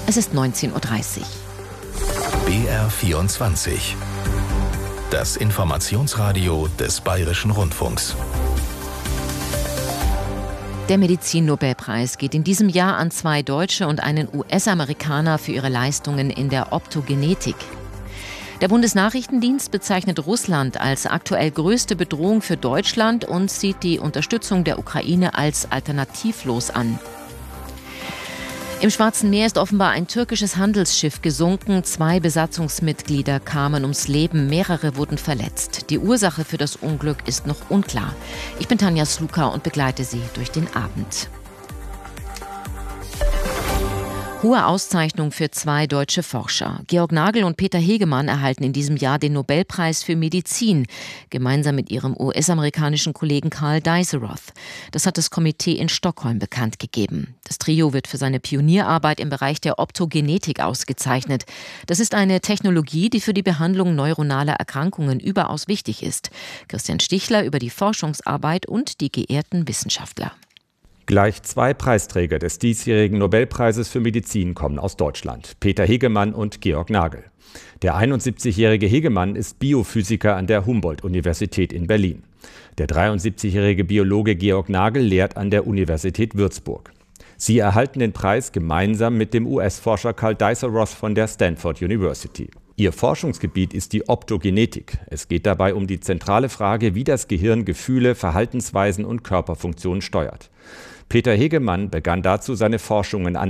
Es ist 19:30 Uhr. BR24. Das Informationsradio des Bayerischen Rundfunks. Der Medizin-Nobelpreis geht in diesem Jahr an 2 Deutsche und einen US-Amerikaner für ihre Leistungen in der Optogenetik. Der Bundesnachrichtendienst bezeichnet Russland als aktuell größte Bedrohung für Deutschland und sieht die Unterstützung der Ukraine als alternativlos an. Im Schwarzen Meer ist offenbar ein türkisches Handelsschiff gesunken. 2 Besatzungsmitglieder kamen ums Leben, mehrere wurden verletzt. Die Ursache für das Unglück ist noch unklar. Ich bin Tanja Sluka und begleite Sie durch den Abend. Hohe Auszeichnung für 2 deutsche Forscher. Georg Nagel und Peter Hegemann erhalten in diesem Jahr den Nobelpreis für Medizin, gemeinsam mit ihrem US-amerikanischen Kollegen Karl Deisseroth. Das hat das Komitee in Stockholm bekannt gegeben. Das Trio wird für seine Pionierarbeit im Bereich der Optogenetik ausgezeichnet. Das ist eine Technologie, die für die Behandlung neuronaler Erkrankungen überaus wichtig ist. Christian Stichler über die Forschungsarbeit und die geehrten Wissenschaftler. Gleich 2 Preisträger des diesjährigen Nobelpreises für Medizin kommen aus Deutschland: Peter Hegemann und Georg Nagel. Der 71-jährige Hegemann ist Biophysiker an der Humboldt-Universität in Berlin. Der 73-jährige Biologe Georg Nagel lehrt an der Universität Würzburg. Sie erhalten den Preis gemeinsam mit dem US-Forscher Karl Deisseroth von der Stanford University. Ihr Forschungsgebiet ist die Optogenetik. Es geht dabei um die zentrale Frage, wie das Gehirn Gefühle, Verhaltensweisen und Körperfunktionen steuert. Peter Hegemann begann dazu seine Forschungen an